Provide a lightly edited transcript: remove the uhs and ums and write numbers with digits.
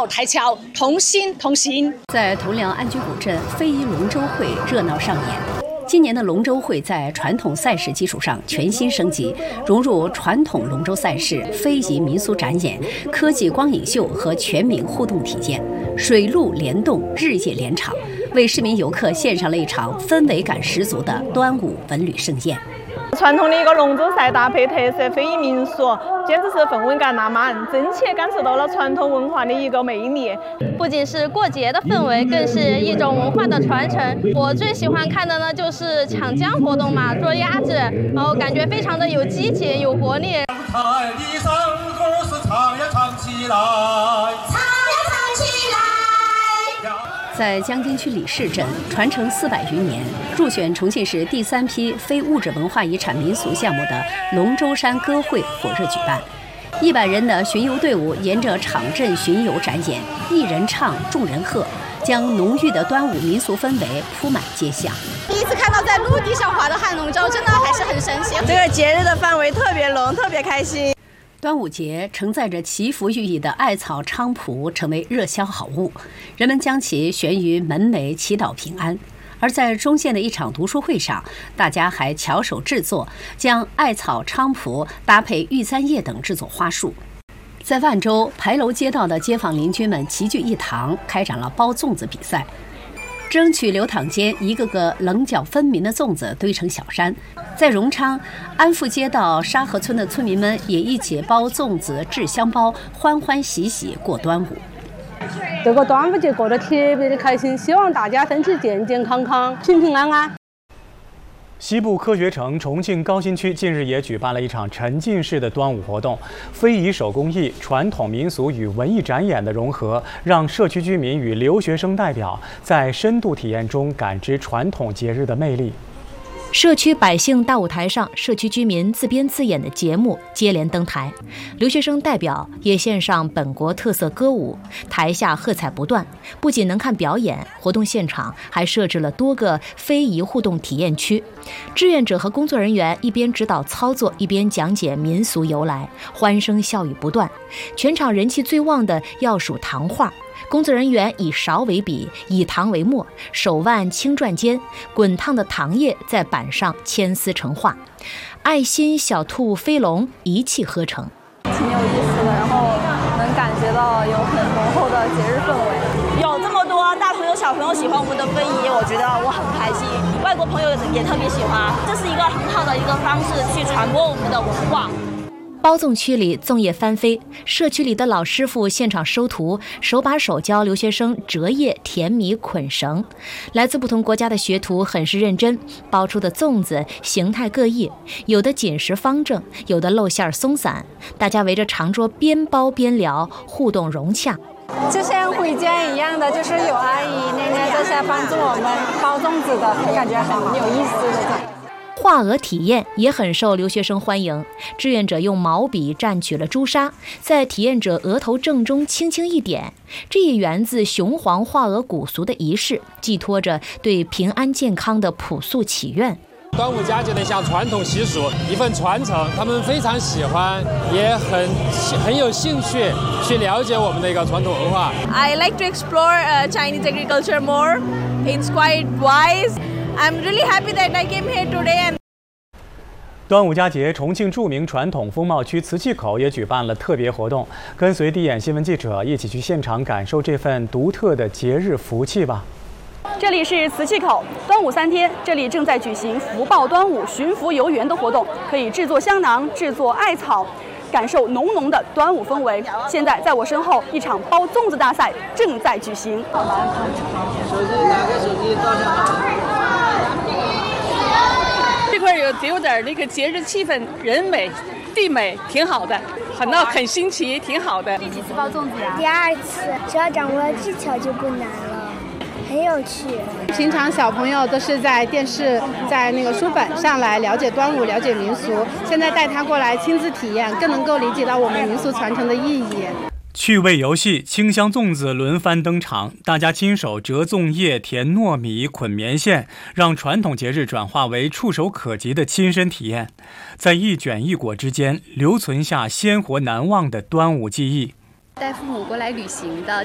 老台桥，同心同行。 在同辽安居古镇非遗龙舟会热闹上演。今年的龙舟会在传统赛事基础上全新升级，融入传统龙舟赛事、非遗民俗展演、科技光影秀和全民互动体验，水陆联动，日夜连场，为市民游客献上了一场氛围感十足的端午文旅盛宴。 传统的一个龙舟赛搭配特色非遗民俗，简直是氛围感拉满，真切感受到了传统文化的一个魅力。 不仅是过节的氛围，更是一种文化的传承。我最喜欢看的呢，就是抢浆活动嘛，捉鸭子，然后感觉非常的有激情、有活力。 在江津区李市镇传承400余年，入选重庆市第3批非物质文化遗产民俗项目的龙舟山歌会火热举办。100人的巡游队伍沿着场镇巡游展演，一人唱，众人和，将浓郁的端午民俗氛围铺满街巷。 第一次看到在陆地上划的汉龙舟，真的还是很神奇。 这个节日的氛围特别浓，特别开心。 端午节承载着祈福寓意的艾草菖蒲成为热销好物，人们将其悬于门楣祈祷平安。而在中县的一场读书会上，大家还巧手制作，将艾草菖蒲搭配玉簪叶等制作花束。在万州牌楼街道的街坊邻居们齐聚一堂，开展了包粽子比赛，争取流淌间一个个棱角分明的粽子堆成小山。在荣昌安富街道沙河村的村民们也一起包粽子、制香包，欢欢喜喜过端午。 这个端午节过得特别的开心，希望大家身体健健康康、平平安安。 西部科学城重庆高新区近日也举办了一场沉浸式的端午活动，非遗手工艺、传统民俗与文艺展演的融合，让社区居民与留学生代表在深度体验中感知传统节日的魅力。 社区百姓大舞台上，社区居民自编自演的节目接连登台，留学生代表也献上本国特色歌舞，台下喝彩不断。不仅能看表演，活动现场还设置了多个非遗互动体验区，志愿者和工作人员一边指导操作，一边讲解民俗由来，欢声笑语不断。全场人气最旺的要数糖画。工作人员以勺为笔，以糖为墨，手腕轻转间，滚烫的糖液在板上牵丝成画，爱心小兔飞龙一气呵成， 挺有意思的，然后能感觉到有很浓厚的节日氛围。 有这么多大朋友小朋友喜欢我们的非遗，我觉得我很开心，外国朋友也特别喜欢，这是一个很好的一个方式去传播我们的文化。 包粽区里粽叶翻飞，社区里的老师傅现场收徒，手把手教留学生折叶、填米、捆绳。来自不同国家的学徒很是认真，包出的粽子形态各异，有的紧实方正，有的露馅松散。大家围着长桌边包边聊，互动融洽。 就像回家一样的，就是有阿姨奶奶在下帮助我们包粽子的，感觉很有意思的。 画蛾体验也很受留学生欢迎，志愿者用毛笔蘸取了朱砂，在体验者额头正中轻轻一点，这也源自雄黄画蛾古俗的仪式，寄托着对平安健康的朴素祈愿。 端午佳节的一项传统习俗，一份传承，他们非常喜欢，也很有兴趣去了解我们的一个传统文化。 I like to explore Chinese agriculture more. It's quite wise. I'm really happy that I came here today. 端午佳节，重庆著名传统风貌区瓷器口也举办了特别活动，跟随地眼新闻记者一起去现场感受这份独特的节日福气吧。 这里是瓷器口，端午3天，这里正在举行福报端午寻福游园的活动，可以制作香囊，制作艾草，感受浓浓的端午氛围。现在在我身后，一场包粽子大赛正在举行。 这块有点那个节日气氛，人美地美，挺好的，很新奇，挺好的。 第几次包粽子呀？第2次，只要掌握了技巧就不难了，很有趣。 平常小朋友都是在电视、在那个书本上来了解端午、了解民俗，现在带他过来亲自体验，更能够理解到我们民俗传承的意义。 趣味游戏、清香粽子轮番登场，大家亲手折粽叶、填糯米、捆棉线，让传统节日转化为触手可及的亲身体验，在一卷一裹之间留存下鲜活难忘的端午记忆。 带父母过来旅行的